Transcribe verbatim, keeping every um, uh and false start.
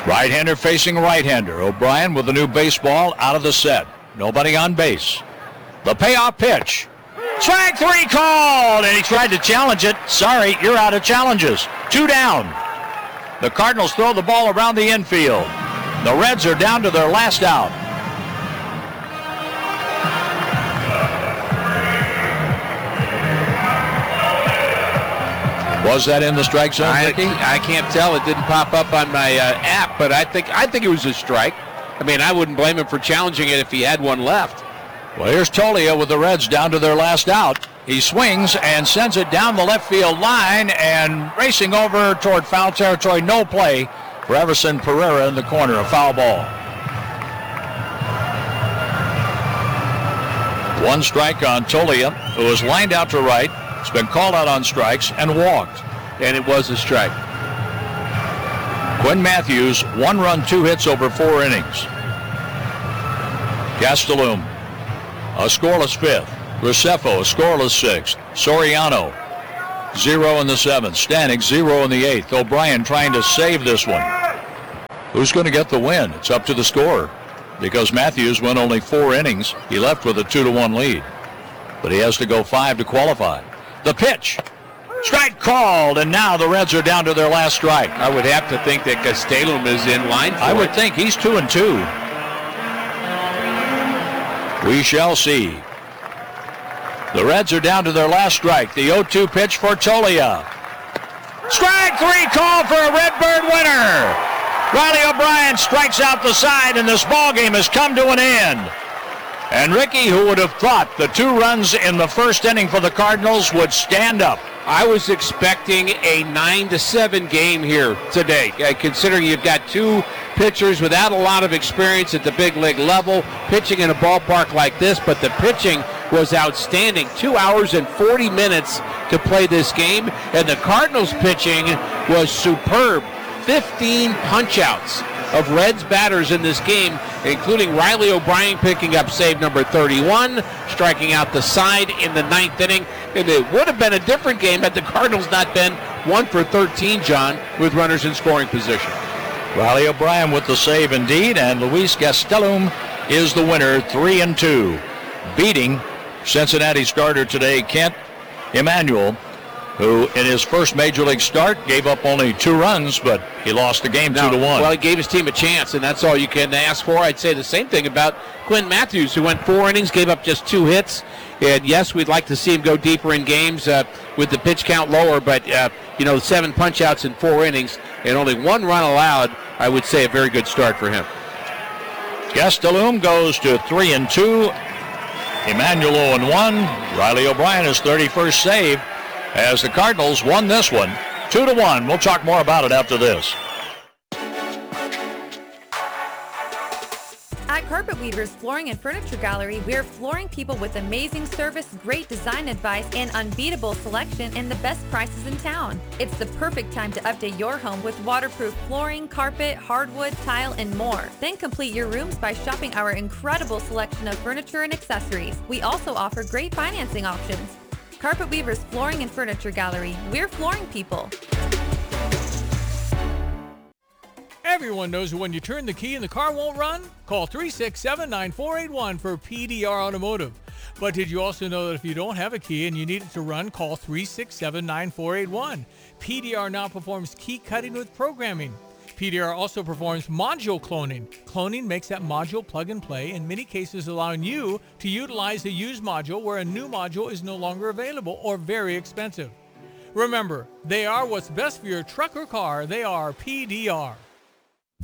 Right-hander facing right-hander. O'Brien with a new baseball out of the set. Nobody on base. The payoff pitch. Strike three called, and he tried to challenge it. Sorry, you're out of challenges. Two down. The Cardinals throw the ball around the infield. The Reds are down to their last out. Was that in the strike zone, I, Ricky? I can't tell. It didn't pop up on my uh, app, but I think I think it was a strike. I mean, I wouldn't blame him for challenging it if he had one left. Well, here's Tolia with the Reds down to their last out. He swings and sends it down the left field line and racing over toward foul territory. No play for Everson Pereira in the corner, a foul ball. One strike on Tolia, who was lined out to right. It's been called out on strikes and walked. And it was a strike. Quinn Matthews, one run, two hits over four innings. Gastelum, a scoreless fifth. Graceffo, a scoreless sixth. Soriano, zero in the seventh. Stanek, zero in the eighth. O'Brien trying to save this one. Who's going to get the win? It's up to the scorer, because Matthews went only four innings. He left with a two to one lead, but he has to go five to qualify. The pitch. Strike called, and now the Reds are down to their last strike. I would have to think that Gastelum is in line for I would it. think he's two and two. We shall see. The Reds are down to their last strike. The oh two pitch for Tolia. Strike three call for a Redbird winner. Riley O'Brien strikes out the side, and this ball game has come to an end. And Ricky, who would have thought the two runs in the first inning for the Cardinals would stand up? I was expecting a nine to seven game here today, uh, considering you've got two pitchers without a lot of experience at the big league level, pitching in a ballpark like this, but the pitching was outstanding. Two hours and forty minutes to play this game, and the Cardinals pitching was superb. fifteen punch-outs of Reds batters in this game, including Riley O'Brien picking up save number thirty-one, striking out the side in the ninth inning. And it would have been a different game had the Cardinals not been one for thirteen, John, with runners in scoring position. Riley O'Brien with the save indeed, and Luis Gastelum is the winner, three and two, beating Cincinnati starter today, Kent Emanuel, who in his first major league start gave up only two runs, but he lost the game Now, two to one. Well, he gave his team a chance, and that's all you can ask for. I'd say the same thing about Quinn Matthews, who went four innings, gave up just two hits. And yes, we'd like to see him go deeper in games uh, with the pitch count lower, but uh, you know, seven punch-outs in four innings and only one run allowed, I would say a very good start for him. Gastelum goes to three and two. Emmanuel oh and one. Riley O'Brien his thirty-first save as the Cardinals won this one two to one. We'll talk more about it after this. At Carpet Weavers Flooring and Furniture Gallery, we're flooring people with amazing service, great design advice, and unbeatable selection and the best prices in town. It's the perfect time to update your home with waterproof flooring, carpet, hardwood, tile, and more. Then complete your rooms by shopping our incredible selection of furniture and accessories. We also offer great financing options. Carpet Weavers Flooring and Furniture Gallery, we're flooring people. Everyone knows that when you turn the key and the car won't run, call three six seven, nine four eight one for P D R Automotive. But did you also know that if you don't have a key and you need it to run, call three six seven, nine four eight one. P D R now performs key cutting with programming. P D R also performs module cloning. Cloning makes that module plug and play, in many cases allowing you to utilize a used module where a new module is no longer available or very expensive. Remember, they are what's best for your truck or car. They are P D R.